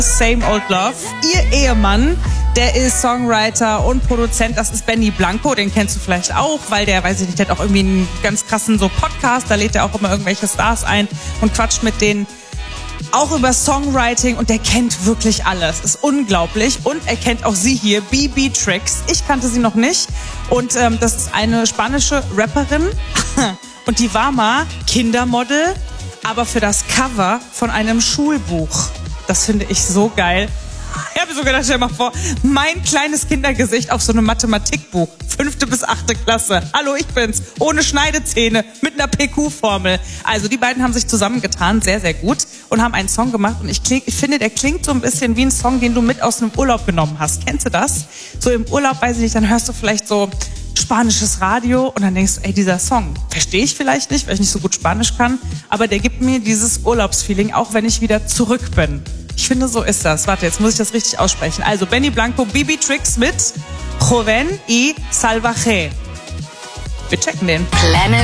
Same Old Love. Ihr Ehemann, der ist Songwriter und Produzent, das ist Benny Blanco, den kennst du vielleicht auch, weil der, weiß ich nicht, der hat auch irgendwie einen ganz krassen so Podcast, da lädt er auch immer irgendwelche Stars ein und quatscht mit denen auch über Songwriting und der kennt wirklich alles, ist unglaublich und er kennt auch sie hier, BB Tricks. Ich kannte sie noch nicht und das ist eine spanische Rapperin und die war mal Kindermodel, aber für das Cover von einem Schulbuch. Das finde ich so geil. Ich habe mir so gedacht, stell dir mal vor, mein kleines Kindergesicht auf so einem Mathematikbuch. 5. bis 8. Klasse. Hallo, ich bin's. Ohne Schneidezähne, mit einer PQ-Formel. Also die beiden haben sich zusammengetan, sehr, sehr gut. Und haben einen Song gemacht. Und ich finde, der klingt so ein bisschen wie ein Song, den du mit aus einem Urlaub genommen hast. Kennst du das? So im Urlaub, weiß ich nicht, dann hörst du vielleicht so spanisches Radio und dann denkst du, ey, dieser Song verstehe ich vielleicht nicht, weil ich nicht so gut Spanisch kann. Aber der gibt mir dieses Urlaubsfeeling, auch wenn ich wieder zurück bin. Ich finde, so ist das. Warte, jetzt muss ich das richtig aussprechen. Also Benny Blanco, BB Tricks mit Joven y Salvaje. Wir checken den.